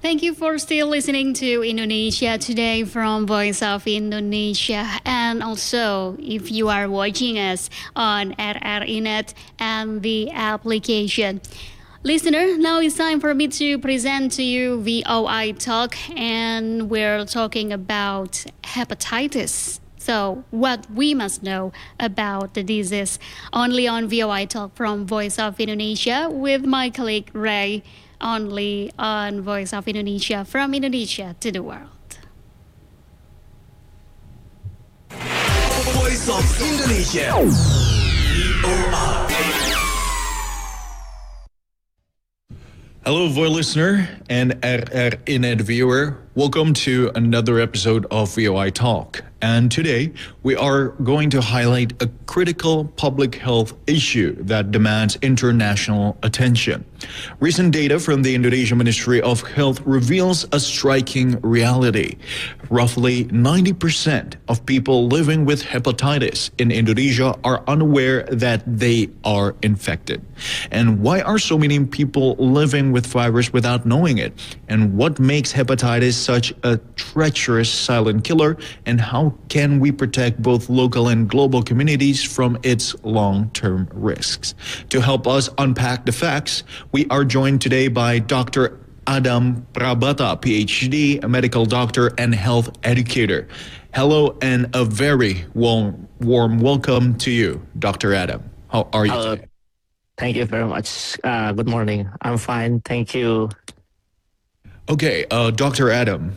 Thank you for still listening to Indonesia Today from Voice of Indonesia. And also, if you are watching us on RRINet and the application. Listener, now it's time for me to present to you VOI Talk, and we're talking about hepatitis. So, what we must know about the disease, only on VOI Talk from Voice of Indonesia with my colleague Ray, only on Voice of Indonesia from Indonesia to the world. Voice of Indonesia. VOI. Hello, VOI listener and RRINet viewer. Welcome to another episode of VOI Talk. And today we are going to highlight a critical public health issue that demands international attention. Recent data from the Indonesia Ministry of Health reveals a striking reality. Roughly 90% of people living with hepatitis in Indonesia are unaware that they are infected. And why are so many people living with virus without knowing it? And what makes hepatitis such a treacherous silent killer? And how can we protect both local and global communities from its long-term risks? To help us unpack the facts, we are joined today by Dr. Adam Prabata, PhD, a medical doctor and health educator. Hello and a very warm welcome to you, Dr. Adam. How are you today? Thank you very much. Good morning. I'm fine. Thank you. Okay, Dr. Adam,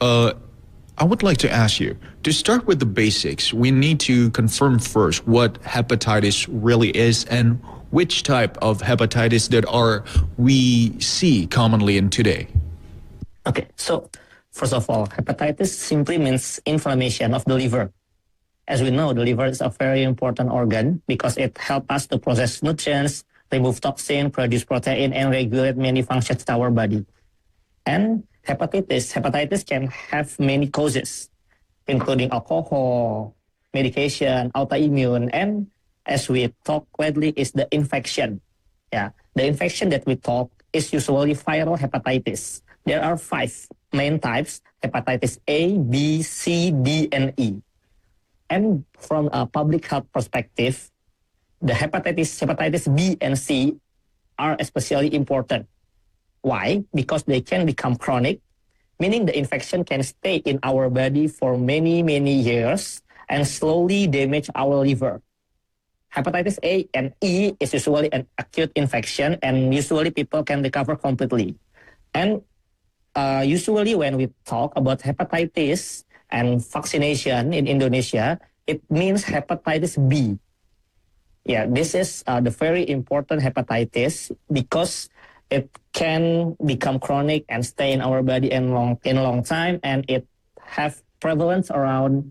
I would like to ask you, to start with the basics, we need to confirm first what hepatitis really is and which type of hepatitis that we see commonly in today. Okay, so first of all, hepatitis simply means inflammation of the liver. As we know, the liver is a very important organ because it helps us to process nutrients, remove toxin, produce protein, and regulate many functions of our body. And hepatitis can have many causes, including alcohol, medication, autoimmune, and as we talk lately is the infection. Yeah, the infection that we talk is usually viral hepatitis. There are 5 main types: hepatitis A, B, C, D, and E. And from a public health perspective, the hepatitis B and C are especially important. Why? Because they can become chronic, meaning the infection can stay in our body for many, many years and slowly damage our liver. Hepatitis A and E is usually an acute infection, and usually people can recover completely. And usually when we talk about hepatitis and vaccination in Indonesia, it means hepatitis B. Yeah, this is the very important hepatitis because it can become chronic and stay in our body in a long time, and it have prevalence around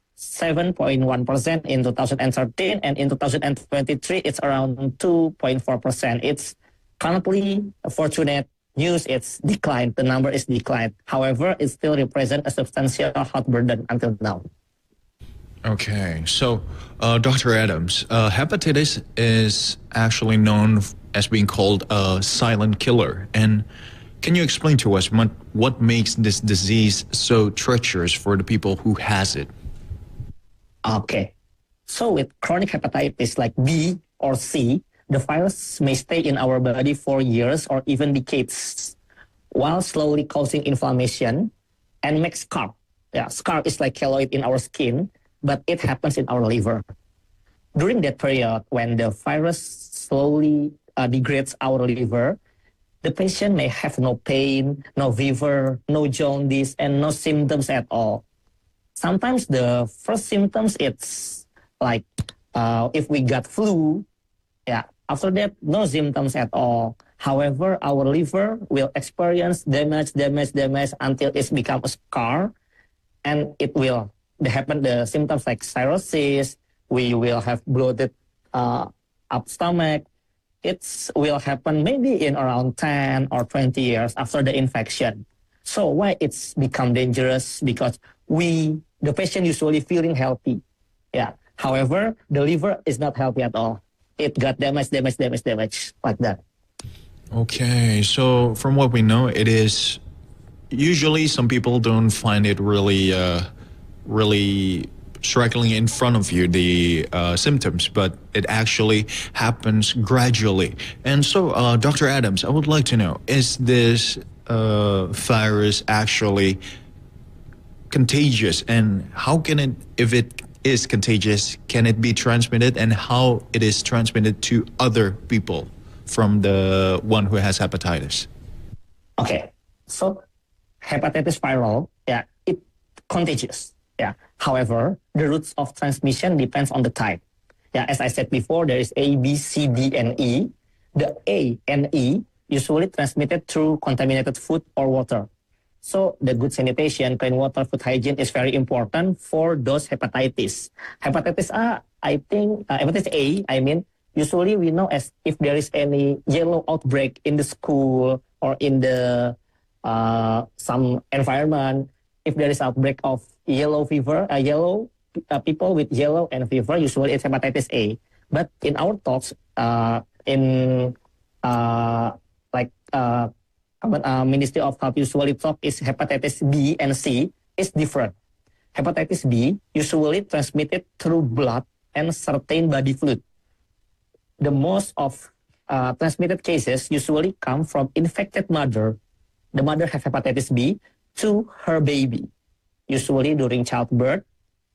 7.1% in 2013, and in 2023 it's around 2.4%. It's currently fortunate news, it's declined. The number is declined. However, it still represents a substantial health burden until now. Okay, so Dr. Adams, hepatitis is actually known as being called a silent killer. And can you explain to us what makes this disease so treacherous for the people who has it? Okay, so with chronic hepatitis like B or C, the virus may stay in our body for years or even decades, while slowly causing inflammation and make scar. Yeah, scar is like keloid in our skin, but it happens in our liver. During that period, when the virus slowly degrades our liver, the patient may have no pain, no fever, no jaundice, and no symptoms at all. Sometimes the first symptoms, it's like if we got flu, yeah, after that, no symptoms at all. However, our liver will experience damage until it's become a scar, and it will happen the symptoms like cirrhosis. We will have bloated up stomach. It will happen maybe in around 10 or 20 years after the infection. So why it's become dangerous? Because the patient usually feeling healthy. Yeah. However, the liver is not healthy at all. It got damage like that. Okay, so from what we know, it is usually some people don't find it really struggling in front of you, the symptoms, but it actually happens gradually. And so, Dr. Adams, I would like to know, is this virus actually contagious, and how can it, if it is contagious, can it be transmitted, and how it is transmitted to other people from the one who has hepatitis? Okay, so hepatitis viral, yeah, it contagious. Yeah. However, the routes of transmission depends on the type. Yeah, as I said before, there is A, B, C, D, and E. The A and E usually transmitted through contaminated food or water. So the good sanitation, clean water, food hygiene is very important for those hepatitis. Hepatitis A, hepatitis A, usually we know as if there is any yellow outbreak in the school or in the some environment. If there is outbreak of yellow fever, people with yellow and fever, usually it's hepatitis A. But in our talks, Ministry of Health usually talk is hepatitis B and C is different. Hepatitis B usually transmitted through blood and certain body fluid. The most of transmitted cases usually come from infected mother. The mother has hepatitis B to her baby, usually during childbirth.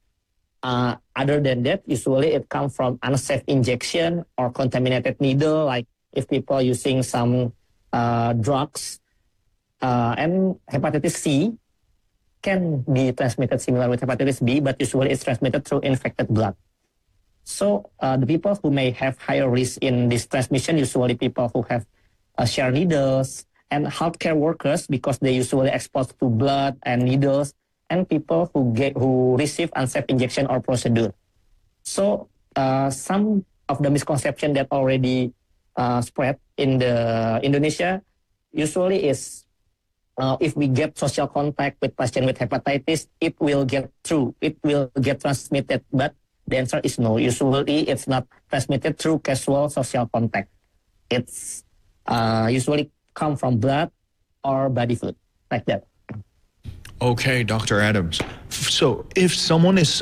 Other than that, usually it comes from unsafe injection or contaminated needle, like if people using some drugs. And hepatitis C can be transmitted similar with hepatitis B, but usually it's transmitted through infected blood. So the people who may have higher risk in this transmission, usually people who have share needles, and healthcare workers, because they usually exposed to blood and needles, and people who receive unsafe injection or procedure. So some of the misconception that already spread in the Indonesia usually is if we get social contact with patient with hepatitis, it will get transmitted. But the answer is no. Usually it's not transmitted through casual social contact. It's usually come from blood or body fluid, like that. Okay, Dr. Adams. So if someone is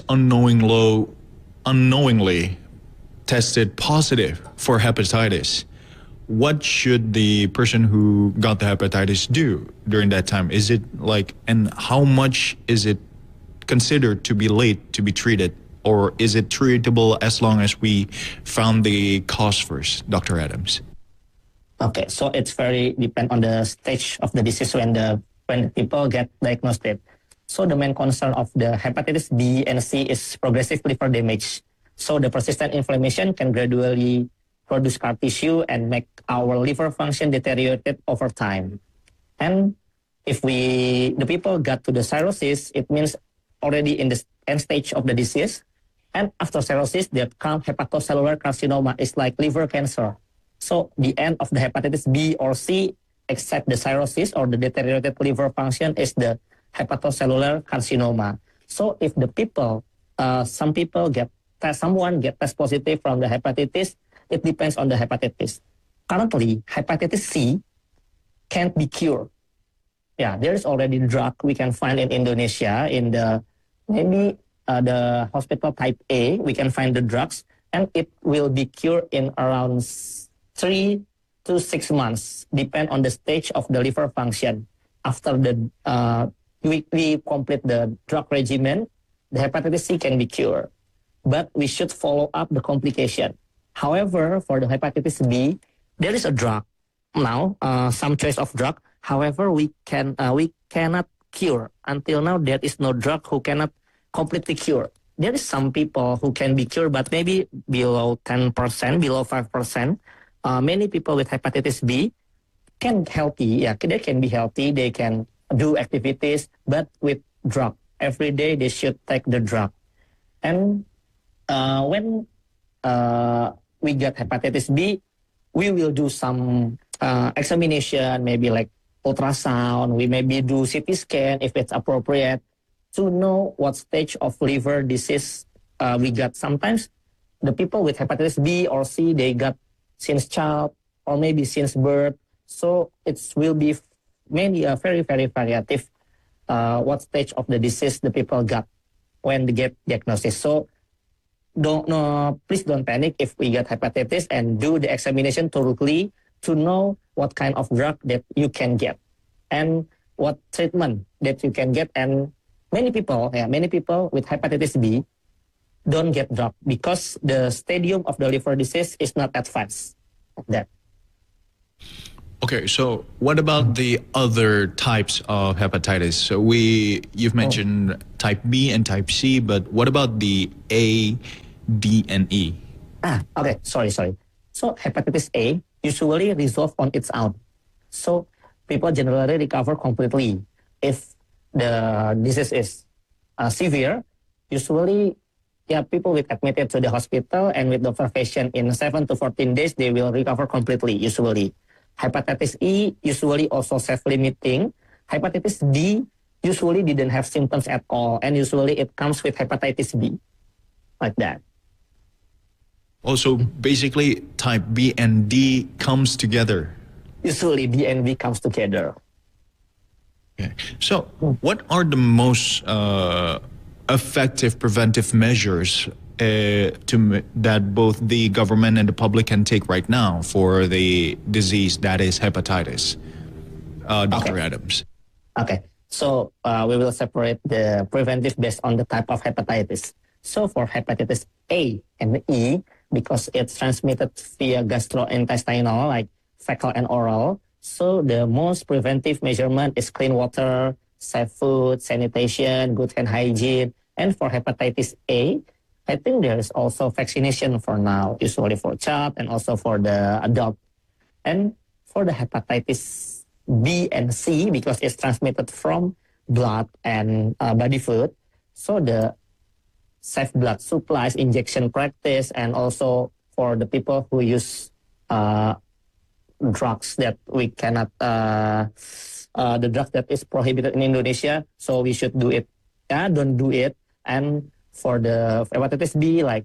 unknowingly tested positive for hepatitis, what should the person who got the hepatitis do during that time? Is it and how much is it considered to be late to be treated? Or is it treatable as long as we found the cause first, Dr. Adams? Okay, so it's very depend on the stage of the disease when people get diagnosed with. So the main concern of the hepatitis B and C is progressive liver damage. So the persistent inflammation can gradually produce scar tissue and make our liver function deteriorated over time. And if the people got to the cirrhosis, it means already in the end stage of the disease. And after cirrhosis, there comes hepatocellular carcinoma. It's like liver cancer. So the end of the hepatitis B or C, except the cirrhosis or the deteriorated liver function, is the hepatocellular carcinoma. So if the people, someone get test positive from the hepatitis, it depends on the hepatitis. Currently, hepatitis C can't be cured. Yeah, there is already drug we can find in Indonesia in the hospital type A. We can find the drugs, and it will be cured in around 3 to 6 months, depend on the stage of the liver function. After the we complete the drug regimen, the hepatitis C can be cured, but we should follow up the complication. However, for the hepatitis B, there is a drug now, some choice of drug. However, we cannot cure. Until now, there is no drug who cannot completely cure. There is some people who can be cured, but maybe below 10%, below 5%. Many people with hepatitis B can healthy. Yeah, they can be healthy. They can do activities, but with drug. Every day they should take the drug. And when we get hepatitis B, we will do some examination, maybe like ultrasound. We maybe do CT scan if it's appropriate to know what stage of liver disease we got. Sometimes the people with hepatitis B or C, they got since child or maybe since birth. So it will be very, very variative. what stage of the disease the people got when they get diagnosis. So please don't panic if we get hepatitis, and do the examination thoroughly to know what kind of drug that you can get and what treatment that you can get. And many people with hepatitis B don't get drug because the stadium of the liver disease is not advanced. That. Okay, so what about the other types of hepatitis? So you've mentioned type B and type C, but what about the A, D, and E? Okay, sorry. So hepatitis A usually resolve on its own. So people generally recover completely. If the disease is severe, usually people will admitted to the hospital, and with the observation in 7 to 14 days, they will recover completely usually. Hepatitis E usually also self-limiting. Hepatitis D usually didn't have symptoms at all, and usually it comes with hepatitis B, like that. Also, basically, type B and D comes together. Usually B and B comes together. Okay. So, what are the most effective preventive measures that both the government and the public can take right now for the disease that is hepatitis? Dr. Adams. Okay. So we will separate the preventive based on the type of hepatitis. So for hepatitis A and E, because it's transmitted via gastrointestinal, like fecal and oral, so the most preventive measurement is clean water, safe food, sanitation, good hand hygiene. And for hepatitis A, I think there is also vaccination for now, usually for child and also for the adult. And for the hepatitis B and C, because it's transmitted from blood and body fluid, so the safe blood supplies, injection practice, and also for the people who use drugs that we cannot, the drug that is prohibited in Indonesia, so we should do it. Don't do it. And for the hepatitis B, like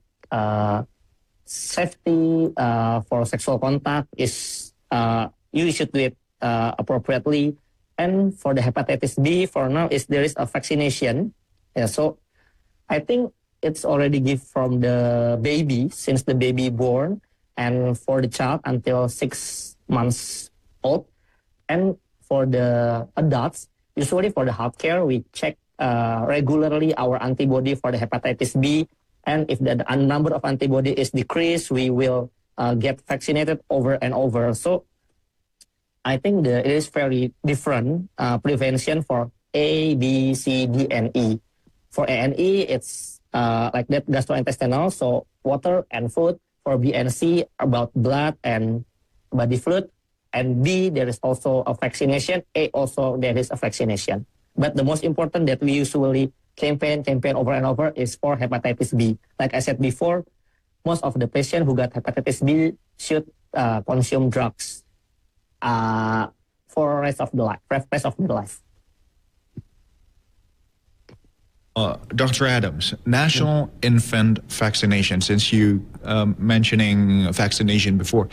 safety for sexual contact is you should do it appropriately. And for the hepatitis B, for now, there is a vaccination. So I think it's already given from the baby, since the baby born, and for the child until 6 months old. And for the adults, usually for the healthcare, we check regularly our antibody for the hepatitis B. And if the number of antibody is decreased, we will get vaccinated over and over. So I think it is very different prevention for A, B, C, D, and E. For A and E, it's like that gastrointestinal, so water and food. For B and C, about blood and body fluid. And B, there is also a vaccination. A also, there is a vaccination. But the most important that we usually campaign over and over is for hepatitis B. Like I said before, most of the patients who got hepatitis B should consume drugs for rest of the life. Dr. Adams, national infant vaccination, since you mentioning vaccination before,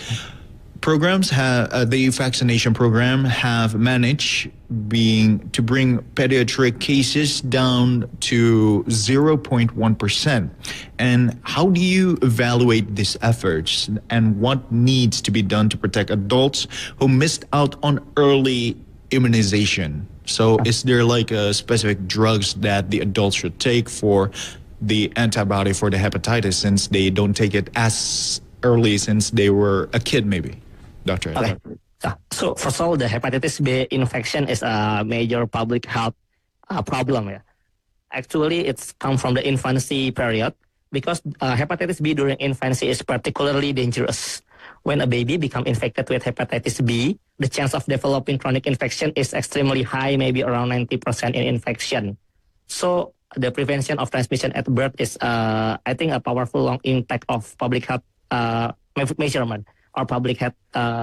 the vaccination program have managed to bring pediatric cases down to 0.1%. And how do you evaluate these efforts, and what needs to be done to protect adults who missed out on early immunization? So is there like a specific drugs that the adults should take for the antibody for the hepatitis, since they don't take it as early since they were a kid maybe? Doctor. Okay. So first of all, the hepatitis B infection is a major public health problem. Yeah. Actually, it's come from the infancy period, because hepatitis B during infancy is particularly dangerous. When a baby becomes infected with hepatitis B, the chance of developing chronic infection is extremely high, maybe around 90% in infection. So the prevention of transmission at birth is, I think, a powerful long impact of public health measurement or public health,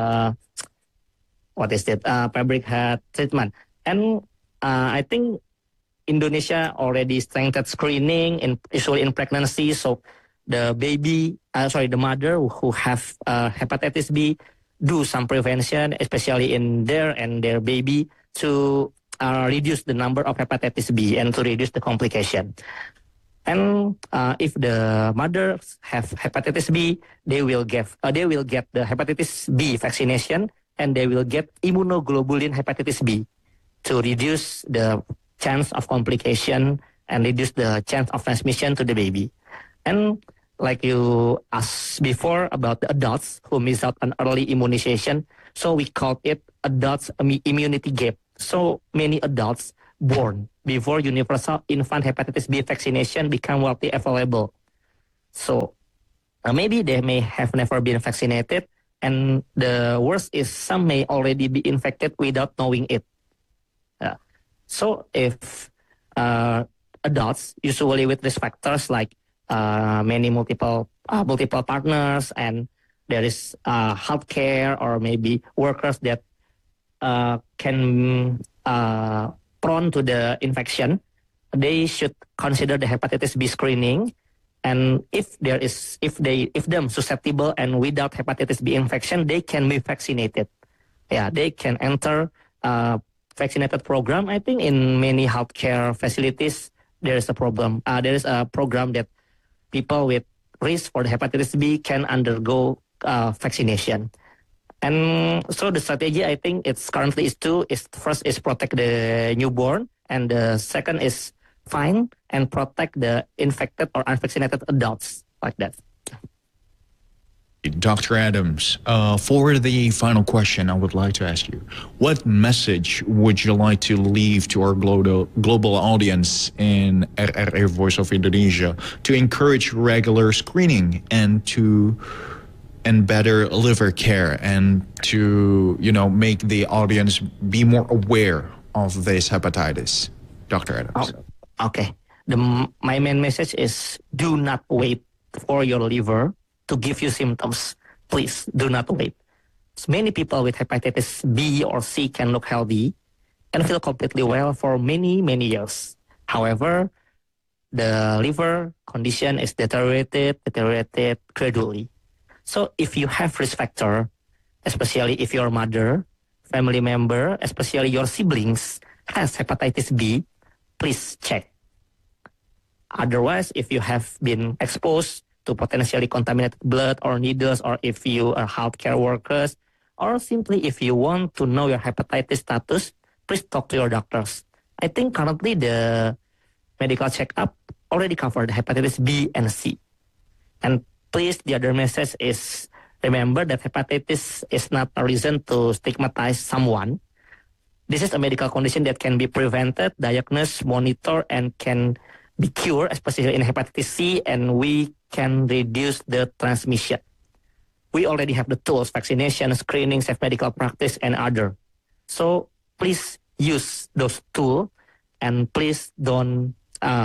public health treatment. And I think Indonesia already strengthened screening, usually in pregnancy. So the mother who have hepatitis B do some prevention, especially in their baby, to reduce the number of hepatitis B and to reduce the complication. And if the mothers have hepatitis B, they will get the hepatitis B vaccination, and they will get immunoglobulin hepatitis B to reduce the chance of complication and reduce the chance of transmission to the baby. And like you asked before about the adults who miss out on early immunization, so we call it adults immunity gap. So many adults born before universal infant hepatitis B vaccination become widely available. So maybe they may have never been vaccinated, and the worst is some may already be infected without knowing it. So if adults, usually with risk factors like many multiple partners, and there is healthcare or maybe workers that can prone to the infection, they should consider the hepatitis B screening. And if them susceptible and without hepatitis B infection, they can be vaccinated. Yeah, they can enter vaccinated program. I think in many healthcare facilities there is a program. There is a program that people with risk for the hepatitis B can undergo vaccination. And so the strategy, I think, it's currently is two. First is protect the newborn, and the second is find and protect the infected or unvaccinated adults, like that. Dr. Adams, for the final question, I would like to ask you, what message would you like to leave to our global audience in RRI Voice of Indonesia to encourage regular screening and better liver care, and to, make the audience be more aware of this hepatitis? Dr. Adams. Okay. My main message is do not wait for your liver to give you symptoms. Please do not wait. So many people with hepatitis B or C can look healthy and feel completely well for many, many years. However, the liver condition is deteriorated gradually. So if you have risk factor, especially if your mother, family member, especially your siblings has hepatitis B, please check. Otherwise, if you have been exposed to potentially contaminated blood or needles, or if you are healthcare workers, or simply if you want to know your hepatitis status, please talk to your doctors. I think currently the medical checkup already covered hepatitis B and C. And please, the other message is remember that hepatitis is not a reason to stigmatize someone. This is a medical condition that can be prevented, diagnosed, monitored, and can be cured, especially in hepatitis C, and we can reduce the transmission. We already have the tools, vaccination, screening, safe medical practice, and other. So please use those tools, and please don't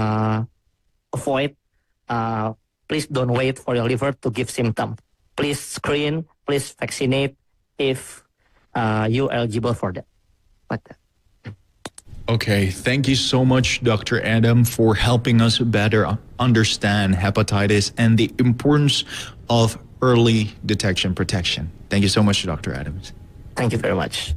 please don't wait for your liver to give symptoms. Please screen, please vaccinate if you're eligible for that. Like that. Okay, thank you so much, Dr. Adam, for helping us better understand hepatitis and the importance of early detection protection. Thank you so much, Dr. Adams. Thank you very much.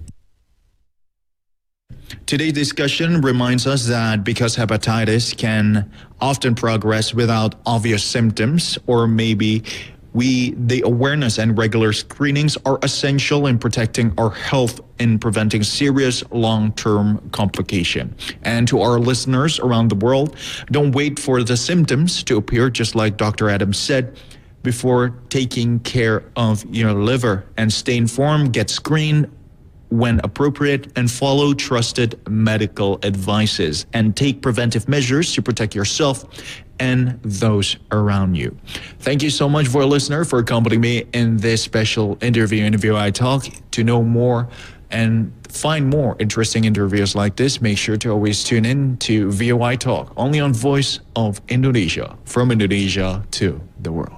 Today's discussion reminds us that because hepatitis can often progress without obvious symptoms, or maybe the awareness and regular screenings are essential in protecting our health and preventing serious long-term complication. And to our listeners around the world, don't wait for the symptoms to appear, just like Dr. Adams said, before taking care of your liver, and stay informed, get screened when appropriate, and follow trusted medical advices, and take preventive measures to protect yourself and those around you. Thank you so much, for a listener, for accompanying me in this special interview in VOI Talk. To know more and find more interesting interviews like this, make sure to always tune in to VOI Talk, only on Voice of Indonesia, from Indonesia to the world.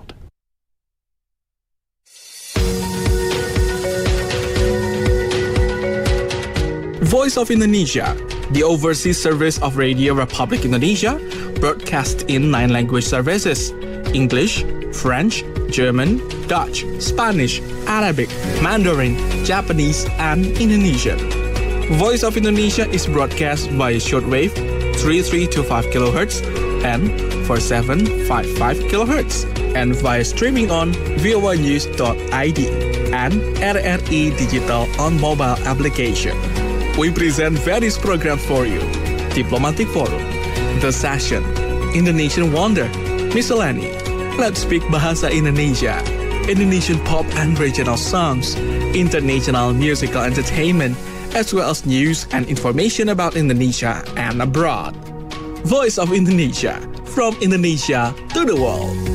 Voice of Indonesia, the overseas service of Radio Republic Indonesia, broadcast in 9 language services: English, French, German, Dutch, Spanish, Arabic, Mandarin, Japanese, and Indonesian. Voice of Indonesia is broadcast via shortwave 3325 kHz and 4755 kHz and via streaming on voanews.id and RRI Digital on mobile application. We present various programs for you. Diplomatic Forum, The Session, Indonesian Wonder, Miscellany, Let's Speak Bahasa Indonesia, Indonesian pop and regional songs, international musical entertainment, as well as news and information about Indonesia and abroad. Voice of Indonesia, from Indonesia to the world.